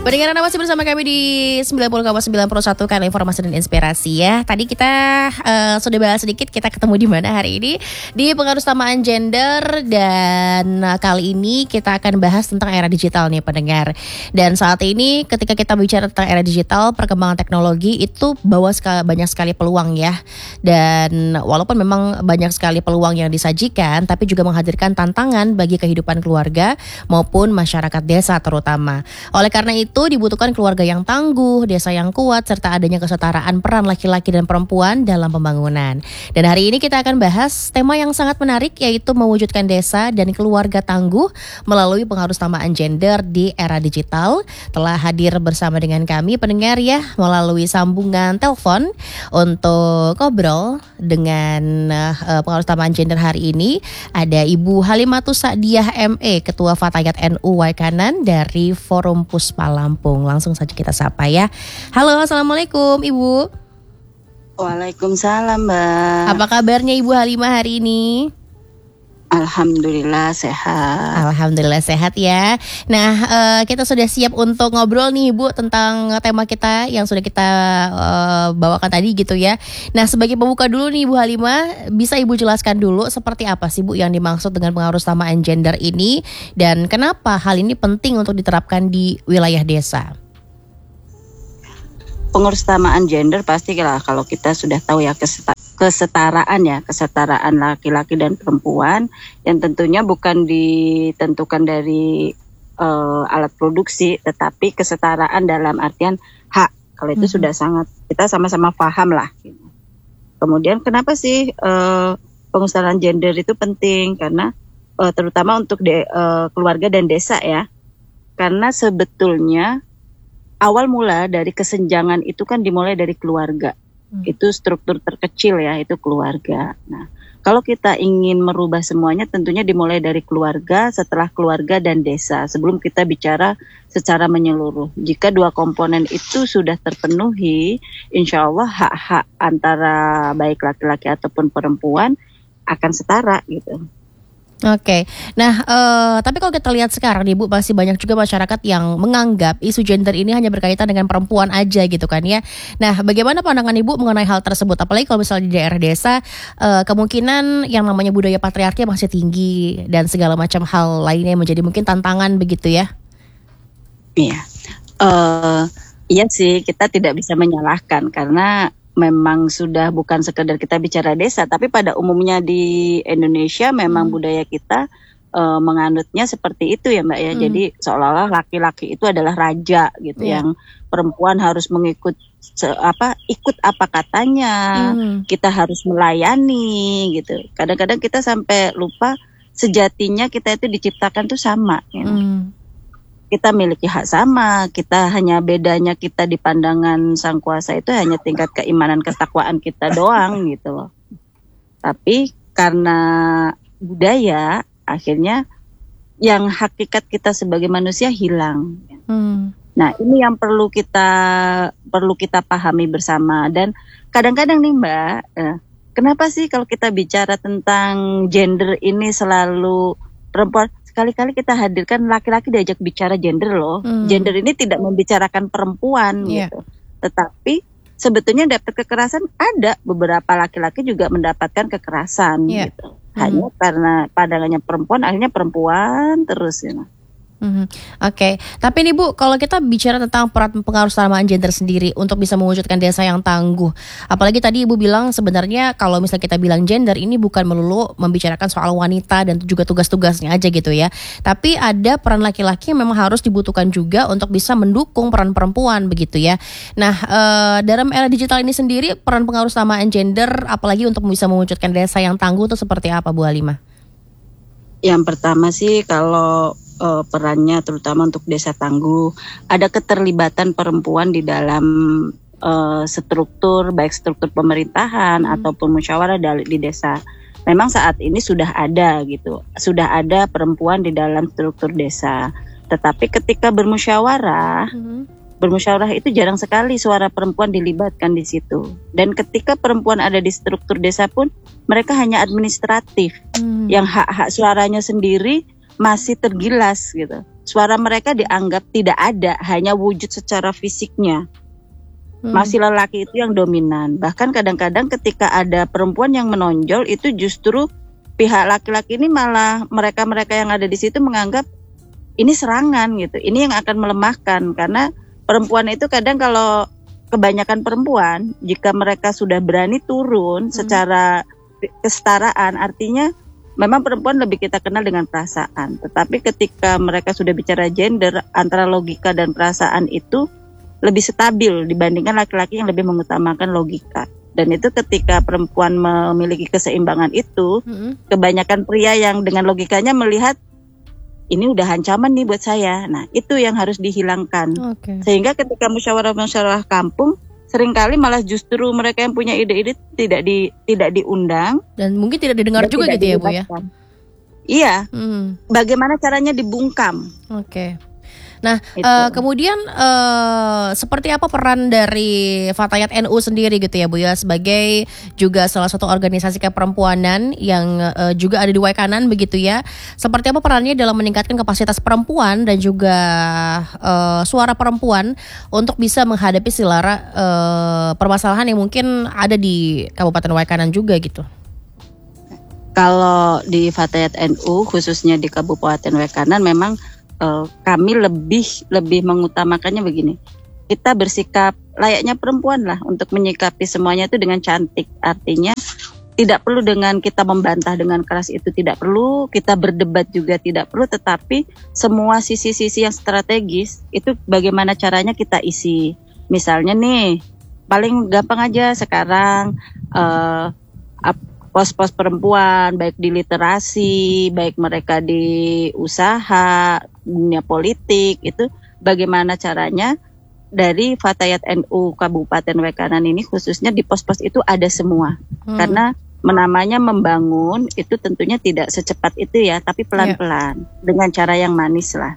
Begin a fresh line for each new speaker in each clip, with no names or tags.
Pendengaran masih bersama kami di 90,9 Pro 1 karena informasi dan inspirasi ya. Tadi kita sudah bahas sedikit, kita ketemu di mana hari ini di pengaruh samaan gender, dan kali ini kita akan bahas tentang era digital nih pendengar. Dan saat ini ketika kita bicara tentang era digital, perkembangan teknologi itu bawa banyak sekali peluang ya. Dan walaupun memang banyak sekali peluang yang disajikan, tapi juga menghadirkan tantangan bagi kehidupan keluarga maupun masyarakat desa terutama. Oleh karena itu dibutuhkan keluarga yang tangguh, desa yang kuat, serta adanya kesetaraan peran laki-laki dan perempuan dalam pembangunan. Dan hari ini kita akan bahas tema yang sangat menarik, yaitu mewujudkan desa dan keluarga tangguh melalui pengaruh samaan gender di era digital. Telah hadir bersama dengan kami pendengar ya melalui sambungan telepon untuk ngobrol dengan pengaruh samaan gender hari ini. Ada Ibu Halimatus Sa'diyah ME, Ketua Fatayat NU Waikanan dari Forum Puspa Lampung. Langsung saja kita sapa ya. Halo, assalamualaikum Ibu.
Waalaikumsalam Mbak.
Apa kabarnya Ibu Halimah hari ini?
Alhamdulillah sehat.
Alhamdulillah sehat ya. Nah, kita sudah siap untuk ngobrol nih Ibu tentang tema kita yang sudah kita bawakan tadi gitu ya. Nah, sebagai pembuka dulu nih Ibu Halimah, bisa Ibu jelaskan dulu seperti apa sih Bu yang dimaksud dengan pengaruh samaan gender ini, dan kenapa hal ini penting untuk diterapkan di wilayah desa?
Pengurusamaan gender pastilah kalau kita sudah tahu ya kesetaraan laki-laki dan perempuan, yang tentunya bukan ditentukan dari alat produksi, tetapi kesetaraan dalam artian hak. Kalau itu sudah sangat kita sama-sama paham lah. Kemudian kenapa sih pengurusamaan gender itu penting? Karena terutama untuk keluarga dan desa ya. Karena sebetulnya awal mula dari kesenjangan itu kan dimulai dari keluarga. Itu struktur terkecil ya, itu keluarga. Nah, kalau kita ingin merubah semuanya tentunya dimulai dari keluarga, setelah keluarga dan desa. Sebelum kita bicara secara menyeluruh. Jika dua komponen itu sudah terpenuhi, insya Allah hak-hak antara baik laki-laki ataupun perempuan akan setara gitu.
Oke, nah tapi kalau kita lihat sekarang nih Bu, masih banyak juga masyarakat yang menganggap isu gender ini hanya berkaitan dengan perempuan aja gitu kan ya. Nah, bagaimana pandangan Ibu mengenai hal tersebut? Apalagi kalau misalnya di daerah desa, kemungkinan yang namanya budaya patriarki masih tinggi dan segala macam hal lainnya menjadi mungkin tantangan begitu ya?
Iya, iya sih, kita tidak bisa menyalahkan karena memang sudah bukan sekedar kita bicara desa, tapi pada umumnya di Indonesia memang budaya kita menganutnya seperti itu ya Mbak ya. Jadi seolah-olah laki-laki itu adalah raja gitu, yang perempuan harus ikut apa katanya, kita harus melayani gitu. Kadang-kadang kita sampai lupa sejatinya kita itu diciptakan tuh sama. Ya. Kita miliki hak sama, kita hanya bedanya kita di pandangan sang kuasa itu hanya tingkat keimanan ketakwaan kita doang gitu loh. Tapi karena budaya akhirnya yang hakikat kita sebagai manusia hilang. Nah, ini yang perlu kita pahami bersama. Dan kadang-kadang nih Mbak, kenapa sih kalau kita bicara tentang gender ini selalu perempuan? Sekali-kali kita hadirkan laki-laki diajak bicara gender loh. Gender ini tidak membicarakan perempuan gitu. Tetapi sebetulnya dapat kekerasan, ada beberapa laki-laki juga mendapatkan kekerasan gitu. Hanya karena pandangannya perempuan, akhirnya perempuan terus gitu.
Oke. Tapi nih Bu, kalau kita bicara tentang peran pengaruh samaan gender sendiri untuk bisa mewujudkan desa yang tangguh, apalagi tadi Ibu bilang sebenarnya kalau misalnya kita bilang gender ini bukan melulu membicarakan soal wanita dan juga tugas-tugasnya aja gitu ya, tapi ada peran laki-laki yang memang harus dibutuhkan juga untuk bisa mendukung peran perempuan begitu ya. Nah, dalam era digital ini sendiri peran pengaruh samaan gender apalagi untuk bisa mewujudkan desa yang tangguh itu seperti apa Bu Halimah?
Yang pertama sih kalau perannya terutama untuk desa tangguh, ada keterlibatan perempuan di dalam struktur, baik struktur pemerintahan ataupun musyawarah di desa. Memang saat ini sudah ada gitu, sudah ada perempuan di dalam struktur desa. Tetapi ketika bermusyawarah itu jarang sekali suara perempuan dilibatkan di situ. Dan ketika perempuan ada di struktur desa pun mereka hanya administratif, yang hak-hak suaranya sendiri masih tergilas gitu. suara mereka dianggap tidak ada, hanya wujud secara fisiknya. Masih lelaki itu yang dominan. Bahkan kadang-kadang ketika ada perempuan yang menonjol, itu justru pihak laki-laki ini malah mereka-mereka yang ada di situ menganggap ini serangan gitu. Ini yang akan melemahkan, karena perempuan itu kadang kalau kebanyakan perempuan, jika mereka sudah berani turun secara kesetaraan, artinya memang perempuan lebih kita kenal dengan perasaan. Tetapi ketika mereka sudah bicara gender, antara logika dan perasaan itu lebih stabil dibandingkan laki-laki yang lebih mengutamakan logika. Dan itu ketika perempuan memiliki keseimbangan itu, kebanyakan pria yang dengan logikanya melihat ini udah ancaman nih buat saya. Nah, itu yang harus dihilangkan. Sehingga ketika musyawarah-musyawarah kampung, seringkali malah justru mereka yang punya ide-ide tidak diundang
dan mungkin tidak didengar juga gitu ya, Bu ya.
Iya. Bagaimana caranya dibungkam?
Nah, kemudian seperti apa peran dari Fatayat NU sendiri gitu ya Bu ya, sebagai juga salah satu organisasi keperempuanan yang juga ada di Waikanan begitu ya. Seperti apa perannya dalam meningkatkan kapasitas perempuan dan juga suara perempuan untuk bisa menghadapi segala permasalahan yang mungkin ada di Kabupaten Waikanan juga gitu.
Kalau di Fatayat NU khususnya di Kabupaten Waikanan memang kami lebih mengutamakannya begini. Kita bersikap layaknya perempuan lah untuk menyikapi semuanya itu dengan cantik. Artinya tidak perlu dengan kita membantah dengan keras, itu tidak perlu, kita berdebat juga tidak perlu, tetapi semua sisi-sisi yang strategis itu bagaimana caranya kita isi. Misalnya nih, paling gampang aja sekarang pos-pos perempuan, baik di literasi, baik mereka di usaha, dunia politik, itu bagaimana caranya dari Fatayat NU Kabupaten Waikanan ini khususnya di pos-pos itu ada semua. Karena namanya membangun itu tentunya tidak secepat itu ya, tapi pelan-pelan dengan cara yang manis lah.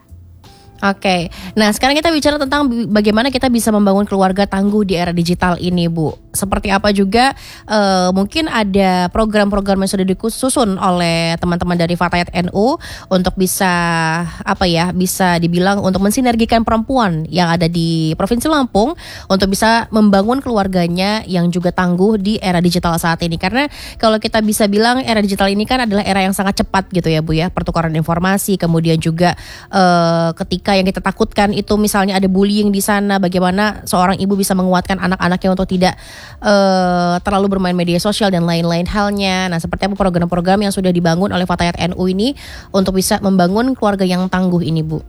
Nah sekarang kita bicara tentang bagaimana kita bisa membangun keluarga tangguh di era digital ini Bu. Seperti apa juga mungkin ada program-program yang sudah disusun oleh teman-teman dari Fatayat NU untuk bisa bisa dibilang untuk mensinergikan perempuan yang ada di Provinsi Lampung untuk bisa membangun keluarganya yang juga tangguh di era digital saat ini. Karena kalau kita bisa bilang era digital ini kan adalah era yang sangat cepat gitu ya Bu ya, pertukaran informasi, kemudian juga ketika yang kita takutkan itu misalnya ada bullying di sana, bagaimana seorang ibu bisa menguatkan anak-anaknya untuk tidak terlalu bermain media sosial dan lain-lain halnya. Nah, seperti apa program-program yang sudah dibangun oleh Fatayat NU ini untuk bisa membangun keluarga yang tangguh ini, Bu?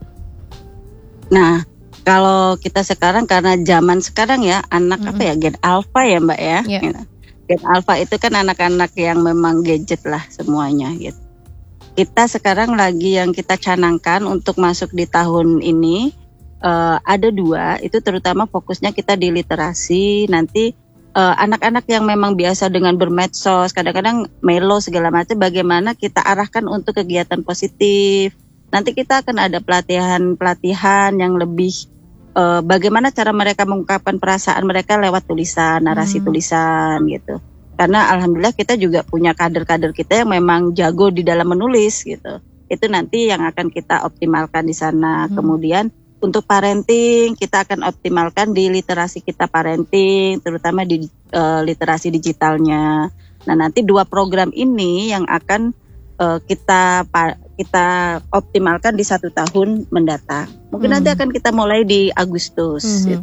Nah, kalau kita sekarang karena zaman sekarang ya anak Gen Alpha ya Mbak ya. Gen Alpha itu kan anak-anak yang memang gadget lah semuanya gitu. Kita sekarang lagi yang kita canangkan untuk masuk di tahun ini ada 2, itu terutama fokusnya kita di literasi. Nanti anak-anak yang memang biasa dengan bermedsos, kadang-kadang melo segala macam, bagaimana kita arahkan untuk kegiatan positif. Nanti kita akan ada pelatihan yang lebih bagaimana cara mereka mengungkapkan perasaan mereka lewat tulisan, narasi tulisan gitu. Karena alhamdulillah kita juga punya kader-kader kita yang memang jago di dalam menulis gitu. Itu nanti yang akan kita optimalkan di sana. Kemudian untuk parenting kita akan optimalkan di literasi kita parenting, terutama di literasi digitalnya. Nah nanti 2 program ini yang akan kita optimalkan di 1 tahun mendatang. Mungkin nanti akan kita mulai di Agustus. Gitu.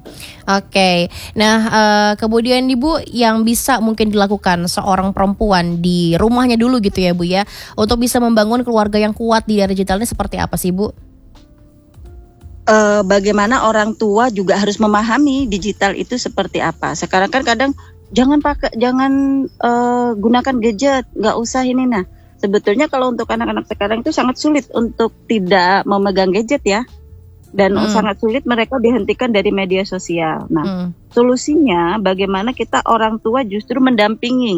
Nah kemudian Ibu yang bisa mungkin dilakukan seorang perempuan di rumahnya dulu gitu ya Bu ya, untuk bisa membangun keluarga yang kuat di era digital ini seperti apa sih Bu?
Bagaimana orang tua juga harus memahami digital itu seperti apa. Sekarang kan kadang jangan gunakan gadget, nggak usah ini. Nah sebetulnya kalau untuk anak-anak sekarang itu sangat sulit untuk tidak memegang gadget ya. Dan sangat sulit mereka dihentikan dari media sosial. Nah, solusinya bagaimana kita orang tua justru mendampingi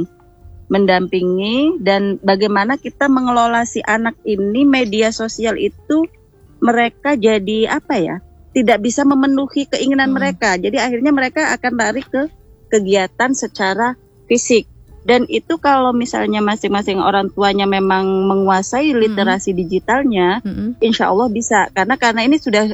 dan bagaimana kita mengelola si anak ini media sosial itu mereka jadi tidak bisa memenuhi keinginan mereka. Jadi akhirnya mereka akan lari ke kegiatan secara fisik. Dan itu kalau misalnya masing-masing orang tuanya memang menguasai literasi digitalnya, insya Allah bisa. Karena ini sudah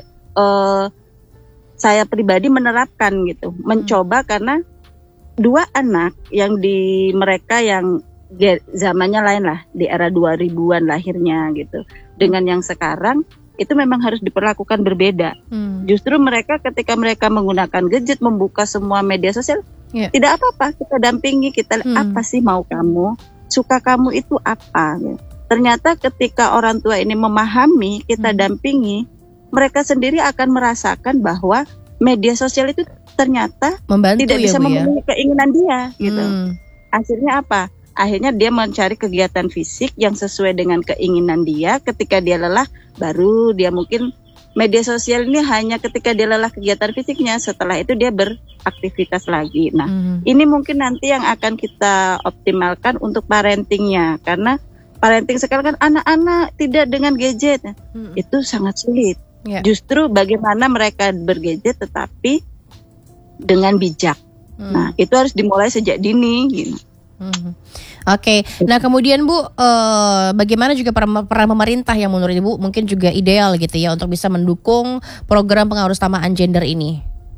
saya pribadi menerapkan gitu, mencoba karena 2 anak yang mereka yang zamannya lain lah, di era 2000-an lahirnya gitu. Dengan yang sekarang itu memang harus diperlakukan berbeda. Justru mereka ketika mereka menggunakan gadget, membuka semua media sosial, tidak apa-apa, kita dampingi, kita apa sih mau kamu, suka kamu itu apa. Ternyata ketika orang tua ini memahami, kita dampingi, mereka sendiri akan merasakan bahwa media sosial itu ternyata membantu, tidak bisa memenuhi keinginan dia gitu. Akhirnya apa? Akhirnya dia mencari kegiatan fisik yang sesuai dengan keinginan dia. Ketika dia lelah, baru dia mungkin media sosial ini hanya ketika dia lelah kegiatan fisiknya. Setelah itu dia beraktivitas lagi. Nah, ini mungkin nanti yang akan kita optimalkan untuk parentingnya. Karena parenting sekarang kan anak-anak tidak dengan gadget. Itu sangat sulit. Justru bagaimana mereka bergadget tetapi dengan bijak. Nah, itu harus dimulai sejak dini gitu.
Oke. Nah kemudian Bu, bagaimana juga peran pemerintah yang menurut Ibu mungkin juga ideal gitu ya untuk bisa mendukung program pengarustamaan gender ini?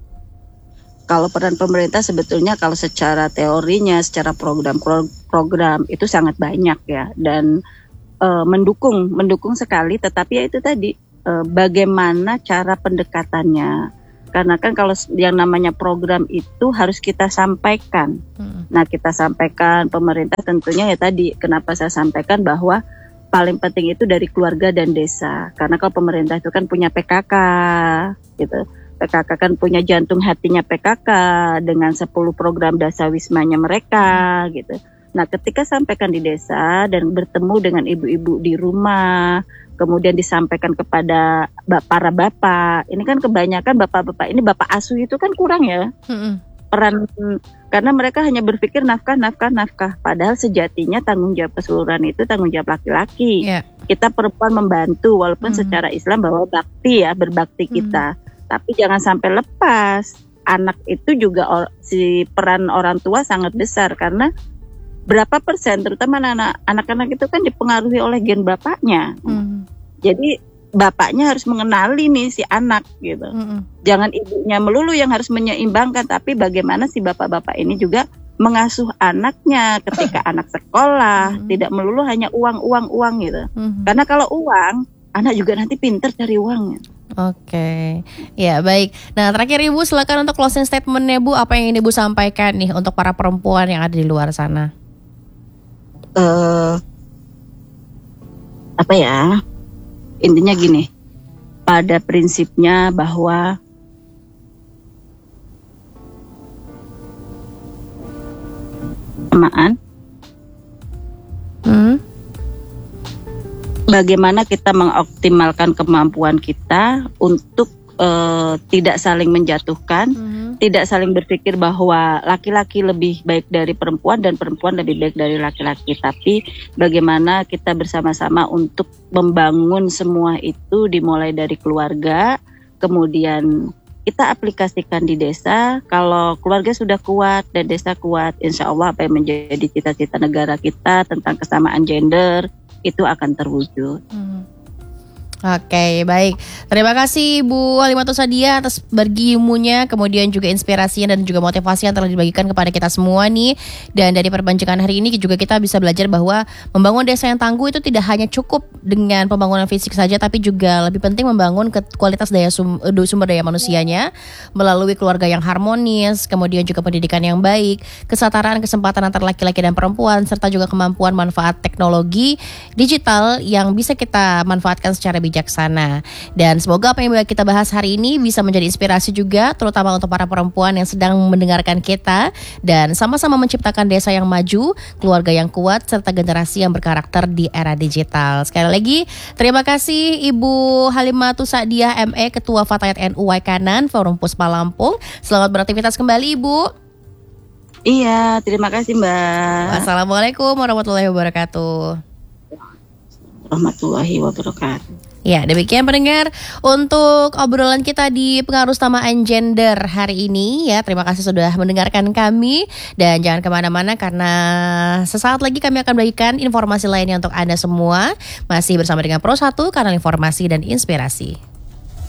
Kalau peran pemerintah sebetulnya kalau secara teorinya, secara program itu sangat banyak ya, dan mendukung sekali. Tetapi ya itu tadi, bagaimana cara pendekatannya. Karena kan kalau yang namanya program itu harus kita sampaikan. Nah, kita sampaikan pemerintah tentunya ya tadi, kenapa saya sampaikan bahwa paling penting itu dari keluarga dan desa. Karena kalau pemerintah itu kan punya PKK gitu. PKK kan punya jantung hatinya PKK dengan 10 program dasawismanya mereka gitu. Nah, ketika sampaikan di desa dan bertemu dengan ibu-ibu di rumah, kemudian disampaikan kepada para bapak. Ini kan kebanyakan bapak-bapak ini bapak asuh itu kan kurang ya. Peran, karena mereka hanya berpikir nafkah. Padahal sejatinya tanggung jawab keseluruhan itu tanggung jawab laki-laki. Kita perempuan membantu walaupun secara Islam bahwa bakti ya, berbakti kita. Tapi jangan sampai lepas. Anak itu juga peran orang tua sangat besar karena berapa persen terutama anak-anak itu kan dipengaruhi oleh gen bapaknya. Jadi bapaknya harus mengenali nih si anak gitu. Jangan ibunya melulu yang harus menyeimbangkan, tapi bagaimana si bapak-bapak ini juga mengasuh anaknya ketika anak sekolah, tidak melulu hanya uang gitu. Karena kalau uang, anak juga nanti pinter cari uangnya.
Oke, ya baik. Nah terakhir Ibu silakan untuk closing statementnya Bu, apa yang ingin Ibu sampaikan nih untuk para perempuan yang ada di luar sana?
Apa ya? Intinya gini, pada prinsipnya bahwa bagaimana kita mengoptimalkan kemampuan kita untuk tidak saling menjatuhkan, tidak saling berpikir bahwa laki-laki lebih baik dari perempuan dan perempuan lebih baik dari laki-laki. Tapi bagaimana kita bersama-sama untuk membangun semua itu dimulai dari keluarga, kemudian kita aplikasikan di desa. Kalau keluarga sudah kuat dan desa kuat, insya Allah apa yang menjadi cita-cita negara kita tentang kesamaan gender itu akan terwujud.
Oke, baik. Terima kasih Bu Halimatus Sadiah atas berbagi ilmunya, kemudian juga inspirasinya dan juga motivasi yang telah dibagikan kepada kita semua nih. Dan dari perbincangan hari ini juga kita bisa belajar bahwa membangun desa yang tangguh itu tidak hanya cukup dengan pembangunan fisik saja, tapi juga lebih penting membangun kualitas sumber daya manusianya melalui keluarga yang harmonis, kemudian juga pendidikan yang baik, kesetaraan kesempatan antara laki-laki dan perempuan, serta juga kemampuan manfaat teknologi digital yang bisa kita manfaatkan secara bijaksana. Dan semoga apa yang kita bahas hari ini bisa menjadi inspirasi juga, terutama untuk para perempuan yang sedang mendengarkan kita, dan sama-sama menciptakan desa yang maju, keluarga yang kuat, serta generasi yang berkarakter di era digital. Sekali lagi, terima kasih Ibu Halimatus Sadiah ME, Ketua Fatayat NU Waikanan, Forum Puspa Lampung. Selamat beraktivitas kembali Ibu.
Iya, terima kasih Mbak.
Wassalamualaikum warahmatullahi wabarakatuh.
Warahmatullahi wabarakatuh.
Ya, demikian pendengar untuk obrolan kita di pengaruh utamaan gender hari ini ya. Terima kasih sudah mendengarkan kami dan jangan kemana-mana karena sesaat lagi kami akan bagikan informasi lainnya untuk Anda semua. Masih bersama dengan Pro 1, kanal informasi dan inspirasi.